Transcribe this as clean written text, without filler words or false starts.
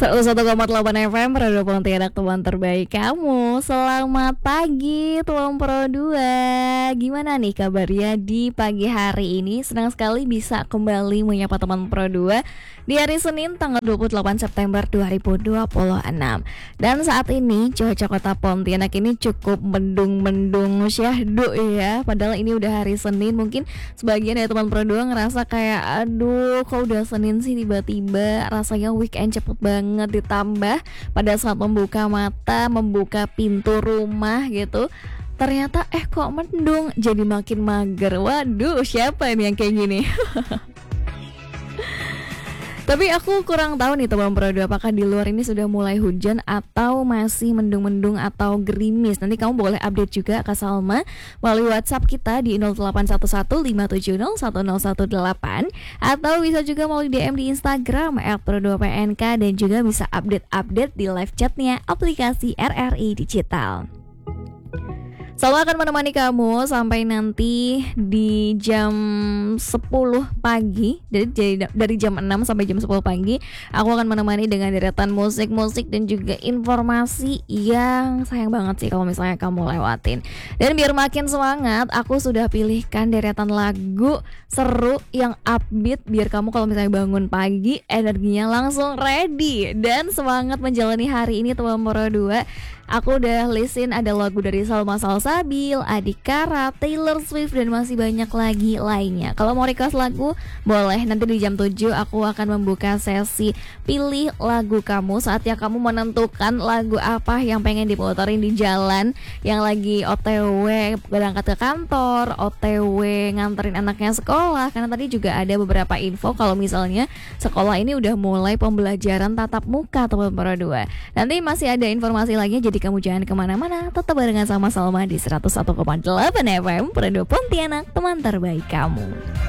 101,8 FM Pro Pontianak, teman terbaik kamu. Selamat pagi teman Pro 2. Gimana nih kabarnya di pagi hari ini? Senang sekali bisa kembali menyapa teman Pro 2 di hari Senin tanggal 28 September 2026. Dan saat ini cuaca kota Pontianak ini cukup mendung-mendung syahdu ya. Padahal ini udah hari Senin. Mungkin sebagian dari teman Pro 2 ngerasa kayak aduh kok udah Senin sih tiba-tiba, rasanya weekend cepet banget. Ditambah pada saat membuka mata, membuka pintu rumah gitu, ternyata kok mendung, jadi makin mager. Waduh, siapa ini yang kayak gini? Tapi aku kurang tahu nih teman Pro 2, apakah di luar ini sudah mulai hujan atau masih mendung-mendung atau gerimis. Nanti kamu boleh update juga ke Salma melalui WhatsApp kita di 081157010118 atau bisa juga melalui DM di Instagram @pro2pnk, dan juga bisa update-update di live chatnya aplikasi RRI Digital. Salma akan menemani kamu sampai nanti di jam 10 pagi. Dari jam 6 sampai jam 10 pagi aku akan menemani dengan deretan musik-musik dan juga informasi yang sayang banget sih kalau misalnya kamu lewatin. Dan biar makin semangat, aku sudah pilihkan deretan lagu seru yang upbeat, biar kamu kalau misalnya bangun pagi energinya langsung ready dan semangat menjalani hari ini teman Pro 2. Aku udah listin ada lagu dari Salma Salsabil, Adhikara, Taylor Swift, dan masih banyak lagi lainnya. Kalau mau request lagu, boleh. Nanti di jam 7 aku akan membuka sesi pilih lagu kamu. Saatnya kamu menentukan lagu apa yang pengen diputerin di jalan, yang lagi OTW berangkat ke kantor, OTW nganterin anaknya sekolah. Karena tadi juga ada beberapa info kalau misalnya sekolah ini udah mulai pembelajaran tatap muka teman Pro 2. Nanti masih ada informasi lagi, jadi kamu jangan kemana-mana, tetap barengan sama Salma di 101,8 FM Pro 2 Pontianak, teman terbaik kamu.